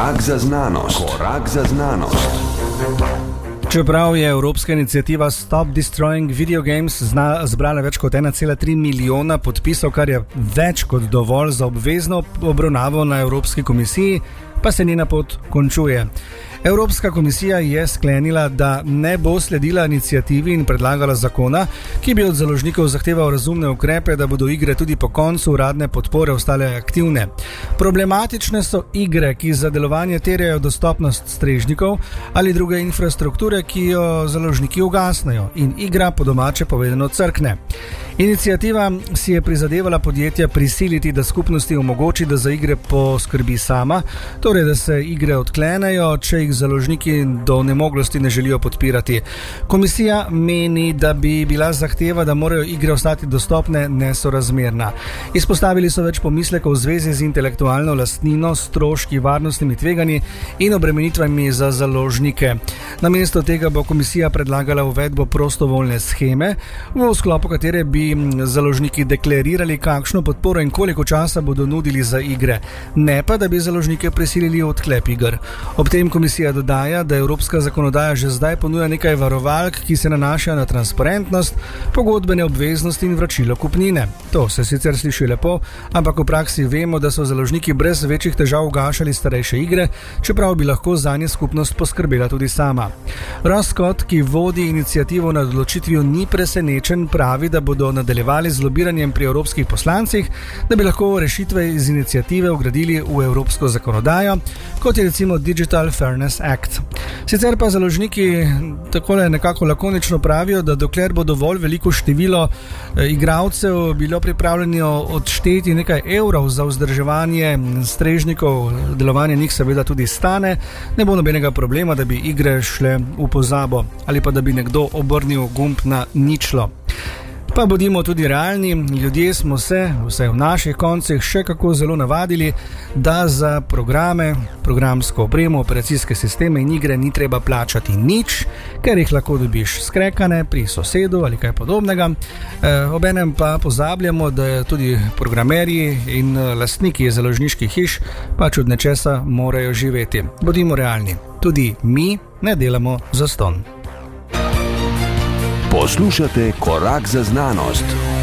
Korak za znanost. Korak za znanost. Čeprav je evropska iniciativa Stop Destroying Video Games zbrala več kot 1,3 milijona podpisov, kar je več kot dovolj za obvezno obravnavo na Evropski komisiji, pa se njena pot končuje. Evropska komisija je sklenila, da ne bo sledila iniciativi in predlagala zakona, ki bi od založnikov zahteval razumne ukrepe, da bodo igre tudi po koncu uradne podpore ostale aktivne. Problematične so igre, ki za delovanje terjajo dostopnost strežnikov ali druge infrastrukture, ki jo založniki ugasnejo in igra po domače povedano crkne. Iniciativa si je prizadevala podjetja prisiliti, da skupnosti omogoči, da za igre poskrbi sama, torej da se igre odklenejo, če jih založniki do onemoglosti ne želijo podpirati. Komisija meni, da bi bila zahteva, da morajo igre ostati dostopne, nesorazmerna. Izpostavili so več pomislekov v zvezi z intelektualno lastnino, stroški, varnostnimi tveganji in obremenitvami za založnike. Namesto tega bo komisija predlagala uvedbo prostovoljne sheme, v sklopu katere bi založniki deklarirali, kakšno podporo in koliko časa bodo nudili za igre, ne pa, da bi založnike prisilili v odklep iger. Ob tem komisija dodaja, da evropska zakonodaja že zdaj ponuja nekaj varovalk, ki se nanašajo na transparentnost, pogodbene obveznosti in vračilo kupnine. To se sicer sliši lepo, ampak v praksi vemo, da so založniki brez večjih težav ugašali starejše igre, čeprav bi lahko zanje skupnost poskrbela tudi sama. Ross Scott, ki vodi inicijativo nad odločitvijo, ni presenečen, pravi, da bodo nadaljevali z lobiranjem pri evropskih poslancih, da bi lahko rešitve iz inicijative vgradili v evropsko zakonodajo, kot je recimo Digital Fairness Act. Sicer pa založniki takole nekako lakonično pravijo, da dokler bo dovolj veliko število igralcev bilo pripravljeno odšteti nekaj evrov za vzdrževanje strežnikov, delovanje njih seveda tudi stane, ne bo nobenega problema, da bi igre šle v pozabo ali pa da bi nekdo obrnil gumb na ničlo. Pa bodimo tudi realni, ljudje smo se, vsaj v naših koncih, še kako zelo navadili, da za programe, programsko opremo, operacijske sisteme in igre ni treba plačati nič, ker jih lahko dobiš skrekane pri sosedu ali kaj podobnega. Obenem pa pozabljamo, da tudi programerji in lastniki založniških hiš pač od nečesa morajo živeti. Bodimo realni, tudi mi ne delamo zastonj. Poslušate Korak za znanost.